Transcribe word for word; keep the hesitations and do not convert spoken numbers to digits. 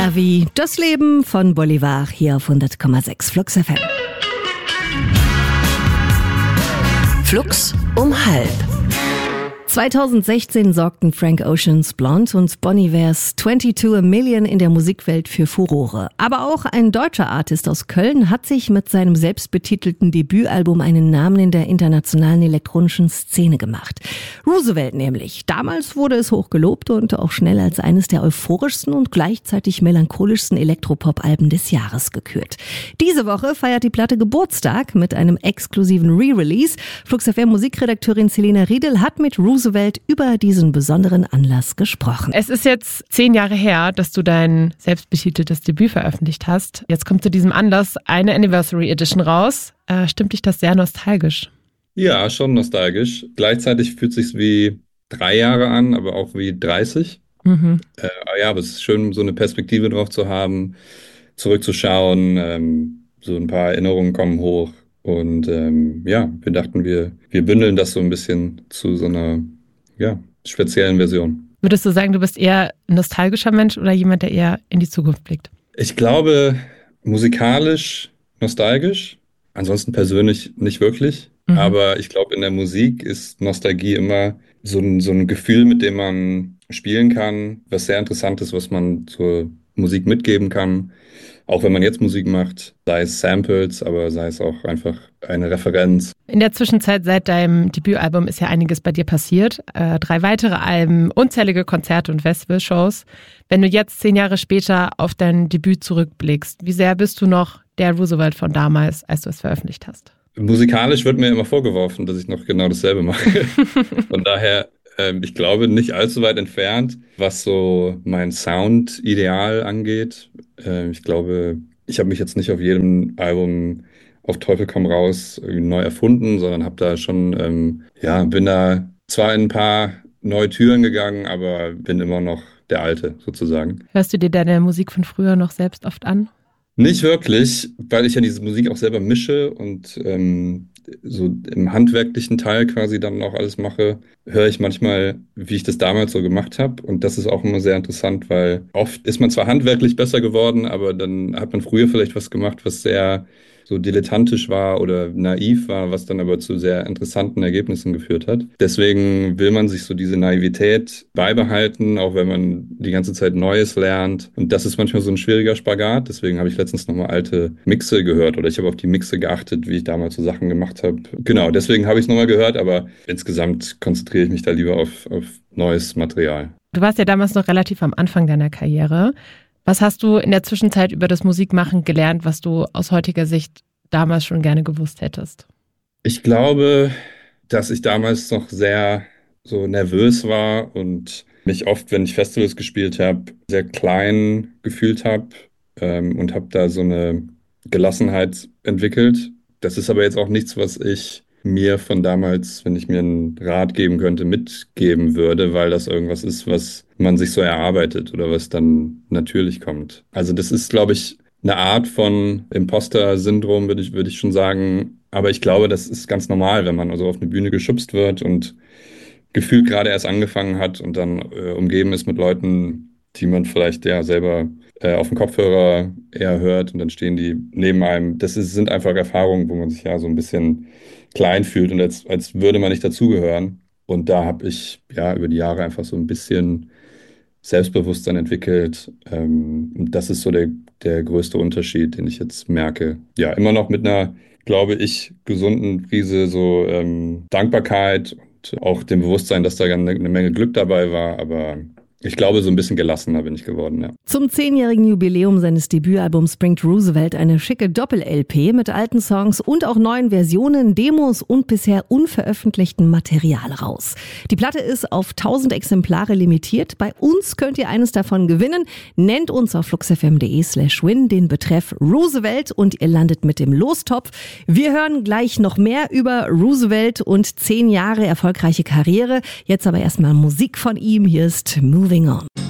La Vie, das Leben von Bolivar hier auf hundert Komma sechs Flux F M. Flux um halb. zweitausendsechzehn sorgten Frank Oceans Blonde und Bon Ivers zweiundzwanzig a Million in der Musikwelt für Furore. Aber auch ein deutscher Artist aus Köln hat sich mit seinem selbstbetitelten Debütalbum einen Namen in der internationalen elektronischen Szene gemacht. Roosevelt nämlich. Damals wurde es hoch gelobt und auch schnell als eines der euphorischsten und gleichzeitig melancholischsten Elektropop-Alben des Jahres gekürt. Diese Woche feiert die Platte Geburtstag mit einem exklusiven Re-Release. Flux F M Musikredakteurin Selena Riedel hat mit Roosevelt Welt über diesen besonderen Anlass gesprochen. Es ist jetzt zehn Jahre her, dass du dein selbstbetiteltes Debüt veröffentlicht hast. Jetzt kommt zu diesem Anlass eine Anniversary Edition raus. Äh, stimmt dich das sehr nostalgisch? Ja, schon nostalgisch. Gleichzeitig fühlt es sich wie drei Jahre an, aber auch wie dreißig. Mhm. Äh, ja, aber es ist schön, so eine Perspektive drauf zu haben, zurückzuschauen. Ähm, so ein paar Erinnerungen kommen hoch. Und ähm, ja, wir dachten, wir, wir bündeln das so ein bisschen zu so einer ja, speziellen Version. Würdest du sagen, du bist eher ein nostalgischer Mensch oder jemand, der eher in die Zukunft blickt? Ich glaube, musikalisch nostalgisch, ansonsten persönlich nicht wirklich. Mhm. Aber ich glaube, in der Musik ist Nostalgie immer so ein, so ein Gefühl, mit dem man spielen kann, was sehr interessant ist, was man zur Musik mitgeben kann. Auch wenn man jetzt Musik macht, sei es Samples, aber sei es auch einfach eine Referenz. In der Zwischenzeit seit deinem Debütalbum ist ja einiges bei dir passiert. Äh, drei weitere Alben, unzählige Konzerte und Festivalshows. Wenn du jetzt zehn Jahre später auf dein Debüt zurückblickst, wie sehr bist du noch der Roosevelt von damals, als du es veröffentlicht hast? Musikalisch wird mir immer vorgeworfen, dass ich noch genau dasselbe mache. Von daher, äh, ich glaube, nicht allzu weit entfernt, was so mein Sound-Ideal angeht. Äh, ich glaube, ich habe mich jetzt nicht auf jedem Album auf Teufel komm raus irgendwie neu erfunden, sondern habe da schon, ähm, ja, bin da zwar in ein paar neue Türen gegangen, aber bin immer noch der Alte sozusagen. Hörst du dir deine Musik von früher noch selbst oft an? Nicht wirklich, weil ich ja diese Musik auch selber mische und ähm, so im handwerklichen Teil quasi dann auch alles mache, höre ich manchmal, wie ich das damals so gemacht habe. Und das ist auch immer sehr interessant, weil oft ist man zwar handwerklich besser geworden, aber dann hat man früher vielleicht was gemacht, was sehr so dilettantisch war oder naiv war, was dann aber zu sehr interessanten Ergebnissen geführt hat. Deswegen will man sich so diese Naivität beibehalten, auch wenn man die ganze Zeit Neues lernt. Und das ist manchmal so ein schwieriger Spagat. Deswegen habe ich letztens nochmal alte Mixe gehört oder ich habe auf die Mixe geachtet, wie ich damals so Sachen gemacht habe. Genau, deswegen habe ich es nochmal gehört, aber insgesamt konzentriere ich mich da lieber auf, auf neues Material. Du warst ja damals noch relativ am Anfang deiner Karriere. Was hast du in der Zwischenzeit über das Musikmachen gelernt, was du aus heutiger Sicht damals schon gerne gewusst hättest? Ich glaube, dass ich damals noch sehr so nervös war und mich oft, wenn ich Festivals gespielt habe, sehr klein gefühlt habe ähm, und habe da so eine Gelassenheit entwickelt. Das ist aber jetzt auch nichts, was ich mir von damals, wenn ich mir einen Rat geben könnte, mitgeben würde, weil das irgendwas ist, was man sich so erarbeitet oder was dann natürlich kommt. Also das ist, glaube ich, eine Art von Imposter-Syndrom, würde ich, würde ich schon sagen. Aber ich glaube, das ist ganz normal, wenn man also auf eine Bühne geschubst wird und gefühlt gerade erst angefangen hat und dann äh, umgeben ist mit Leuten, die man vielleicht ja selber äh, auf dem Kopfhörer eher hört und dann stehen die neben einem. Das ist, sind einfach Erfahrungen, wo man sich ja so ein bisschen klein fühlt und als, als würde man nicht dazugehören. Und da habe ich ja über die Jahre einfach so ein bisschen Selbstbewusstsein entwickelt. Ähm, und das ist so der, der größte Unterschied, den ich jetzt merke. Ja, immer noch mit einer, glaube ich, gesunden Prise so ähm, Dankbarkeit und auch dem Bewusstsein, dass da eine, eine Menge Glück dabei war, aber ich glaube, so ein bisschen gelassener bin ich geworden, ja. Zum zehnjährigen Jubiläum seines Debütalbums bringt Roosevelt eine schicke Doppel-L P mit alten Songs und auch neuen Versionen, Demos und bisher unveröffentlichten Material raus. Die Platte ist auf tausend Exemplare limitiert. Bei uns könnt ihr eines davon gewinnen. Nennt uns auf fluxfm.de slash win den Betreff Roosevelt und ihr landet mit dem Lostopf. Wir hören gleich noch mehr über Roosevelt und zehn Jahre erfolgreiche Karriere. Jetzt aber erstmal Musik von ihm. Hier ist Moving On.